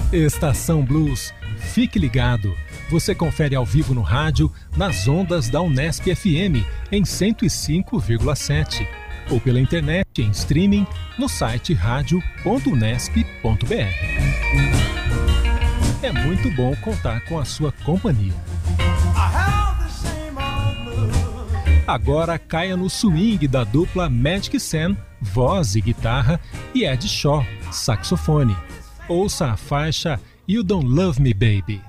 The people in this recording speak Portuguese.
Estação Blues, fique ligado. Você confere ao vivo no rádio, nas ondas da Unesp FM, em 105,7. Ou pela internet, em streaming, no site radio.unesp.br. É muito bom contar com a sua companhia. Agora caia no swing da dupla Magic Sam, voz e guitarra, e Ed Shaw, saxofone. Ouça a faixa You Don't Love Me Baby.